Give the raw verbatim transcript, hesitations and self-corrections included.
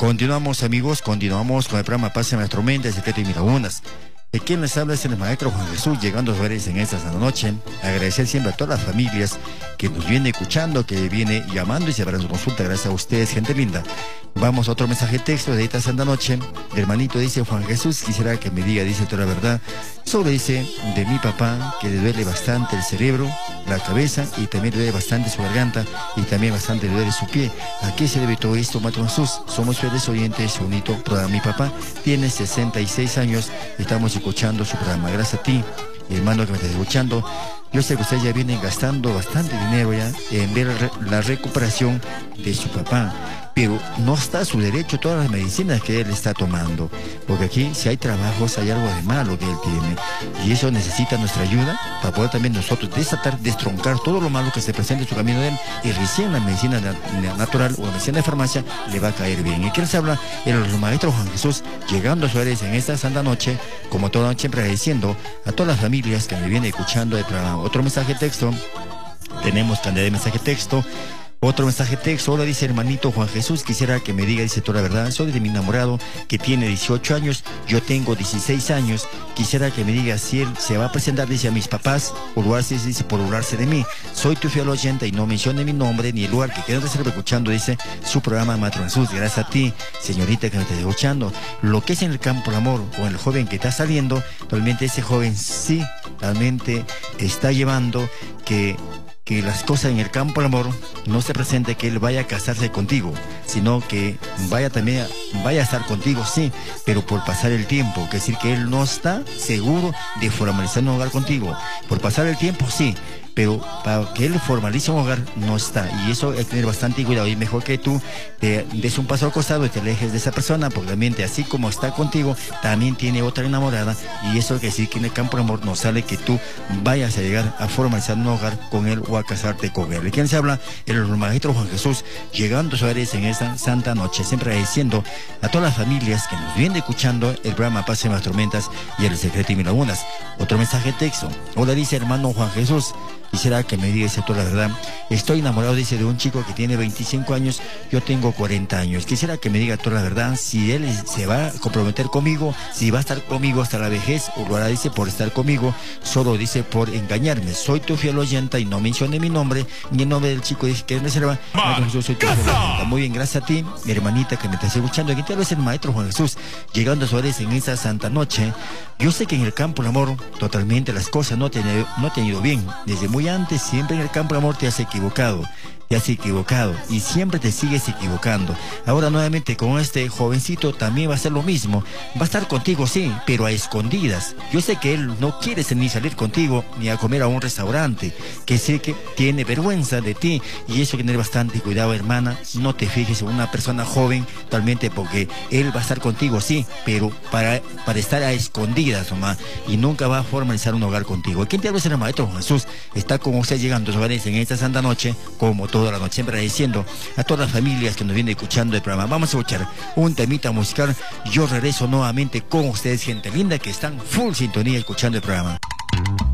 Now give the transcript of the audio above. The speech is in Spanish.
Continuamos, amigos, continuamos con el programa Paz en las Tormentas, Secreto y Mirabunas. De quien les habla es el maestro Juan Jesús, llegando a ustedes en esta santa noche. Agradecer siempre a todas las familias que nos vienen escuchando, que viene llamando y se abran su consulta. Gracias a ustedes, gente linda. Vamos a otro mensaje de texto de esta santa noche. El hermanito dice: Juan Jesús, quisiera que me diga, dice toda la verdad, sobre dice de mi papá, que le duele bastante el cerebro, la cabeza, y también le duele bastante su garganta, y también bastante le duele su pie. ¿A qué se debe todo esto, maestro Jesús? Somos fieles oyentes, bonito programa. Mi papá tiene sesenta y seis años, estamos escuchando su programa. Gracias a ti, hermano, que me estás escuchando. Yo sé que ustedes ya vienen gastando bastante dinero ya en ver la recuperación de su papá, pero no está a su derecho todas las medicinas que él está tomando, porque aquí si hay trabajos hay algo de malo que él tiene, y eso necesita nuestra ayuda para poder también nosotros desatar, destroncar todo lo malo que se presenta en su camino de él, y recién la medicina natural o la medicina de farmacia le va a caer bien. Y que les habla el maestro Juan Jesús, llegando a Suárez en esta santa noche, como toda noche, siempre agradeciendo a todas las familias que me vienen escuchando de programa. Otro mensaje de texto, tenemos cantidad de mensaje de texto. Otro mensaje de texto. Hola, dice hermanito Juan Jesús, quisiera que me diga, dice toda la verdad, soy de mi enamorado que tiene dieciocho años, yo tengo dieciséis años, quisiera que me diga si él se va a presentar, dice, a mis papás, por burlarse, dice, por burlarse de mí. Soy tu fiel oyente y no mencione mi nombre ni el lugar que quieras estar escuchando, dice, su programa Maestro Jesús. Gracias a ti, señorita, que me estás escuchando. Lo que es en el campo del amor, con el joven que está saliendo, realmente ese joven sí, realmente está llevando que... que las cosas en el campo del amor no se presente que él vaya a casarse contigo, sino que vaya también, vaya a estar contigo, sí, pero por pasar el tiempo, que decir que él no está seguro de formalizar un hogar contigo. Por pasar el tiempo, sí, pero para que él formalice un hogar no está, y eso hay que tener bastante cuidado, y mejor que tú te des un paso al costado y te alejes de esa persona, porque realmente así como está contigo, también tiene otra enamorada, y eso quiere decir que en el campo del amor no sale que tú vayas a llegar a formalizar un hogar con él o a casarte con él. ¿De quién se habla? El maestro Juan Jesús, llegando a Suárez en esta santa noche, siempre agradeciendo a todas las familias que nos vienen escuchando el programa Paz en las Tormentas y el Secreto y Mil Lagunas. Otro mensaje de texto. Hola, dice hermano Juan Jesús, quisiera que me diga, dice toda la verdad, estoy enamorado, dice, de un chico que tiene veinticinco años, yo tengo cuarenta años. Quisiera que me diga toda la verdad, si él se va a comprometer conmigo, si va a estar conmigo hasta la vejez, o lo hará, dice, por estar conmigo, solo, dice, por engañarme. Soy tu fiel oyente y no mencione mi nombre, ni el nombre del chico, dice, que reserva. Yo soy tu fiel oyente. Muy bien, gracias a ti, mi hermanita, que me estás escuchando. Aquí te habla el maestro Juan Jesús, llegando a Suárez en esta santa noche. Yo sé que en el campo del amor, totalmente las cosas no te, no te han ido bien. Desde muy antes, siempre en el campo del amor te has equivocado. Te has equivocado y siempre te sigues equivocando. Ahora nuevamente con este jovencito también va a ser lo mismo. Va a estar contigo, sí, pero a escondidas. Yo sé que él no quiere ni salir contigo ni a comer a un restaurante, que sé que tiene vergüenza de ti, y eso hay que tener bastante cuidado, hermana. No te fijes en una persona joven totalmente, porque él va a estar contigo, sí, pero para, para estar a escondidas, mamá, y nunca va a formalizar un hogar contigo. ¿Quién te habla? Es el maestro Jesús. Está con usted llegando a hogares en esta santa noche, como toda la noche, siempre agradeciendo a todas las familias que nos vienen escuchando el programa. Vamos a escuchar un temita musical. Yo regreso nuevamente con ustedes, gente linda, que están full sintonía escuchando el programa.